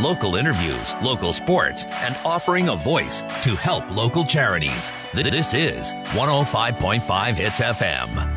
local interviews, local sports, and offering a voice to help local charities. This is 105.5 Hits FM.